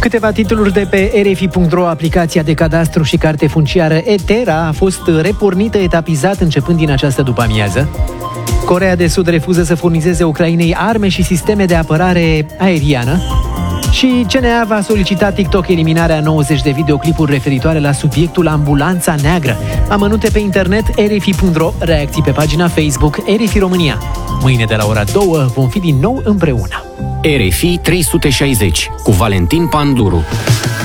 Câteva titluri de pe RFI.ro. Aplicația de cadastru și carte funciară Etera a fost repornită etapizat începând din această după-amiază. Coreea de Sud refuză să furnizeze Ucrainei arme și sisteme de apărare aeriană. Și CNA va solicita TikTok eliminarea 90 de videoclipuri referitoare la subiectul Ambulanța Neagră. Amănunte pe internet RFI.ro, reacții pe pagina Facebook RFI România. Mâine de la ora 2 vom fi din nou împreună. RFI 360 cu Valentin Panduru.